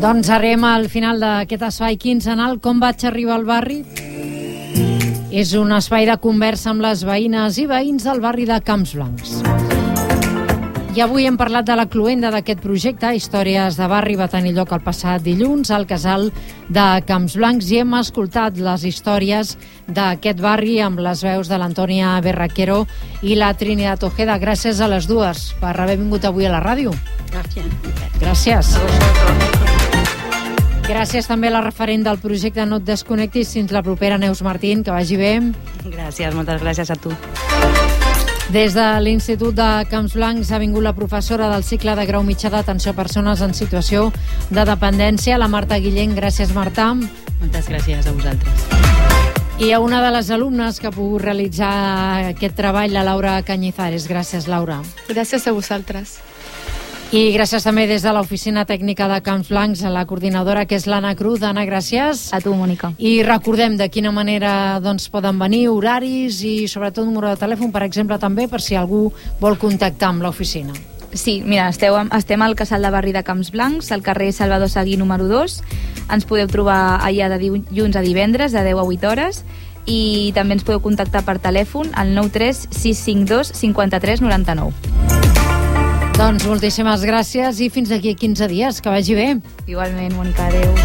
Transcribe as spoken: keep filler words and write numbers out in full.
Doncs arribem al final d'aquest espai quinzenal. Com vaig arribar al barri? És un espai de conversa amb les veïnes i veïns del barri de Camps Blancs. I avui hem parlat de la cloenda d'aquest projecte. Històries de barri va tenir lloc el passat dilluns al casal de Camps Blancs i hem escoltat les històries d'aquest barri amb les veus de l'Antònia Berraquero i la Trinidad Ojeda. Gràcies a les dues per haver vingut avui a la ràdio. Gràcies. Gràcies. Gràcies també a la referent del projecte No et desconnectis. Fins la propera, Neus Martín, que vagi bé. Gràcies, moltes gràcies a tu. Des de l'Institut de Camps Blancs ha vingut la professora del cicle de grau mitjà d'atenció a persones en situació de dependència, la Marta Guillén. Gràcies, Marta. Moltes gràcies a vosaltres. I a una de les alumnes que ha pogut realitzar aquest treball, la Laura Cañizares. Gràcies, Laura. Gràcies a vosaltres. I gràcies també des de l'oficina tècnica de Camps Blancs a la coordinadora, que és l'Anna Cruz. Anna, gràcies. A tu, Mònica. I recordem de quina manera doncs, poden venir, horaris i sobretot número de telèfon, per exemple, també per si algú vol contactar amb l'oficina. Sí, mira, esteu, estem al casal de barri de Camps Blancs, al carrer Salvador Seguí número dos. Ens podeu trobar allà de dilluns a divendres, de deu a vuit hores, i també ens podeu contactar per telèfon al nou tres sis cinc dos cinc tres nou nou. Doncs moltíssimes gràcies i fins d'aquí quinze dies. Que vagi bé. Igualment, Mònica, adeu.